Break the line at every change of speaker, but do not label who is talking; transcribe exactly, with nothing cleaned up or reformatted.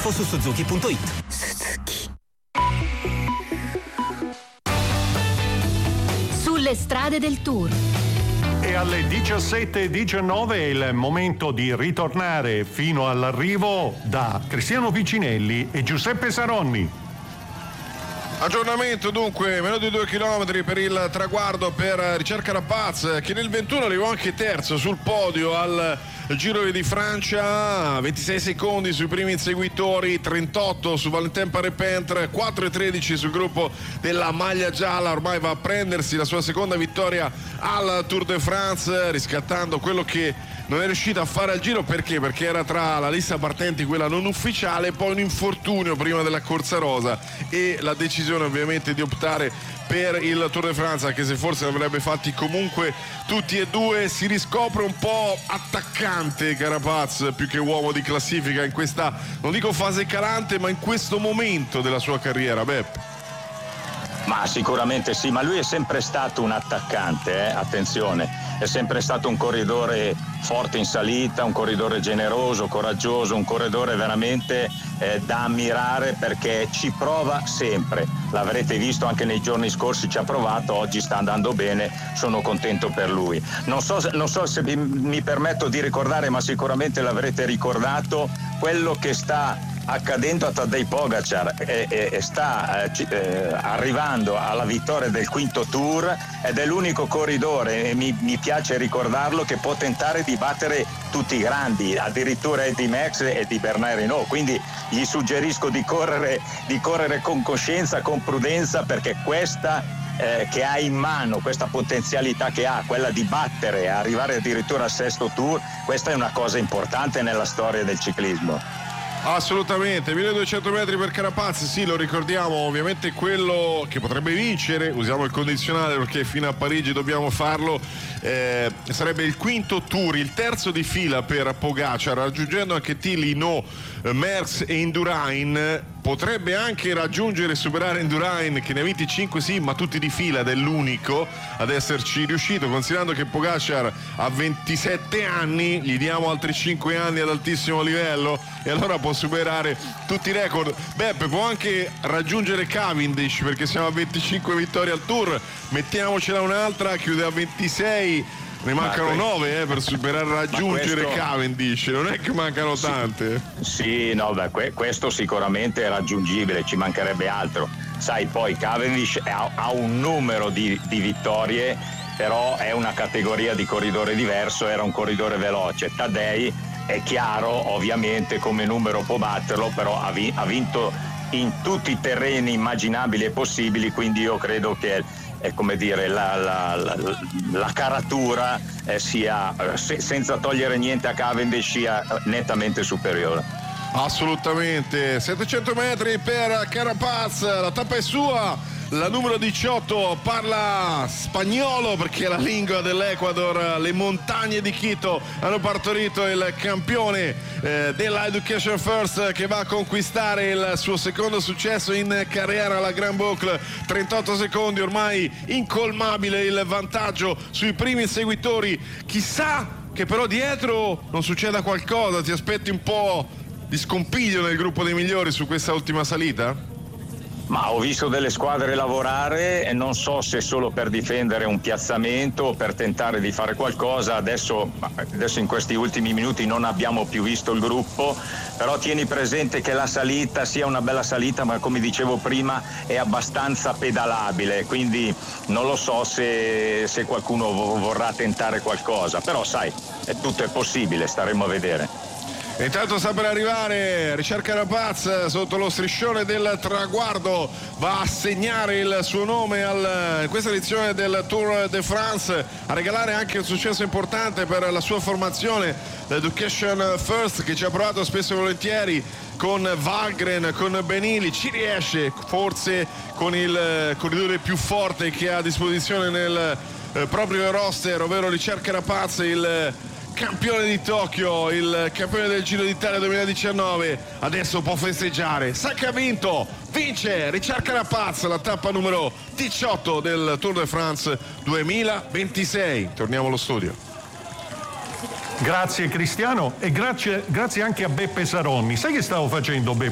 info su suzuki punto it.
Suzuki. Sulle strade del Tour.
E alle diciassette e diciannove è il momento di ritornare fino all'arrivo da Cristiano Piccinelli e Giuseppe Saronni.
Aggiornamento dunque, meno di due chilometri per il traguardo per Richard Carapaz, che nel ventuno arrivò anche terzo sul podio al Giro di Francia, ventisei secondi sui primi inseguitori, trentotto su Valentin Parepintre, quattro e tredici sul gruppo della maglia gialla. Ormai va a prendersi la sua seconda vittoria al Tour de France, riscattando quello che non è riuscito a fare al Giro. Perché? Perché era tra la lista partenti, quella non ufficiale, poi un infortunio prima della corsa rosa e la decisione ovviamente di optare per il Tour de France, anche se forse l'avrebbe fatti comunque tutti e due. Si riscopre un po' attaccante Carapaz più che uomo di classifica in questa, non dico fase calante, ma in questo momento della sua carriera. Beppe.
Ma sicuramente sì, ma lui è sempre stato un attaccante, eh? Attenzione, è sempre stato un corridore forte in salita, un corridore generoso, coraggioso, un corridore veramente eh, da ammirare, perché ci prova sempre. L'avrete visto anche nei giorni scorsi, ci ha provato, oggi sta andando bene, sono contento per lui. Non so, non so se mi, mi permetto di ricordare, ma sicuramente l'avrete ricordato, quello che sta accadendo a Tadej Pogačar, e, e, e sta eh, eh, arrivando alla vittoria del quinto Tour, ed è l'unico corridore, e mi, mi piace ricordarlo, che può tentare di battere tutti i grandi, addirittura Eddy Merckx e di Bernard Hinault. Quindi gli suggerisco di correre, di correre con coscienza, con prudenza, perché questa Eh, che ha in mano, questa potenzialità che ha, quella di battere e arrivare addirittura al sesto Tour, questa è una cosa importante nella storia del ciclismo.
Assolutamente, milleduecento metri per Carapaz, sì, lo ricordiamo, ovviamente quello che potrebbe vincere, usiamo il condizionale perché fino a Parigi dobbiamo farlo, eh, sarebbe il quinto Tour, il terzo di fila per Pogačar, raggiungendo anche Thiel, Hinault, Merckx e Indurain. Potrebbe anche raggiungere e superare Indurain, che ne ha vinti cinque, sì, ma tutti di fila, ed è l'unico ad esserci riuscito, considerando che Pogačar ha ventisette anni, gli diamo altri cinque anni ad altissimo livello e allora può superare tutti i record. Beppe, può anche raggiungere Cavendish, perché siamo a venticinque vittorie al Tour, mettiamocela un'altra, chiude a ventisei. Ne mancano que- nove eh, per superare, raggiungere questo... Cavendish, non è che mancano sì, tante.
Sì, no, beh, que- questo sicuramente è raggiungibile, ci mancherebbe altro. Sai, poi Cavendish ha, ha un numero di, di vittorie, però è una categoria di corridore diverso, era un corridore veloce. Tadej è chiaro, ovviamente come numero può batterlo, però ha, vi- ha vinto in tutti i terreni immaginabili e possibili, quindi io credo che è come dire la, la, la, la caratura eh, sia se, senza togliere niente a Cavendish, sia nettamente superiore.
Assolutamente. Settecento metri per Carapaz, la tappa è sua. La numero diciotto parla spagnolo perché è la lingua dell'Ecuador. Le montagne di Quito hanno partorito il campione eh, della Education First, che va a conquistare il suo secondo successo in carriera, la Grand Boucle. Trentotto secondi, ormai incolmabile il vantaggio sui primi inseguitori. Chissà che però dietro non succeda qualcosa. Ti aspetti un po' di scompiglio nel gruppo dei migliori su questa ultima salita?
Ma ho visto delle squadre lavorare e non so se solo per difendere un piazzamento o per tentare di fare qualcosa. Adesso, adesso in questi ultimi minuti non abbiamo più visto il gruppo, però tieni presente che la salita sia una bella salita, ma come dicevo prima è abbastanza pedalabile, quindi non lo so se, se qualcuno vorrà tentare qualcosa, però sai, è, tutto è possibile, staremo a vedere.
E intanto sta per arrivare Richard Carapaz sotto lo striscione del traguardo, va a segnare il suo nome al, in questa edizione del Tour de France, a regalare anche un successo importante per la sua formazione, l'Education First, che ci ha provato spesso e volentieri con Valgren, con Benili. Ci riesce forse con il corridore più forte che ha a disposizione nel eh, proprio roster, ovvero Richard Carapaz, il campione di Tokyo, il campione del Giro d'Italia duemiladiciannove. Adesso può festeggiare, sa che ha vinto, vince Richard Carapaz, la tappa numero diciotto del Tour de France duemilaventisei. Torniamo allo studio.
Grazie Cristiano e grazie, grazie anche a Beppe Saronni. Sai che stavo facendo, Beppe?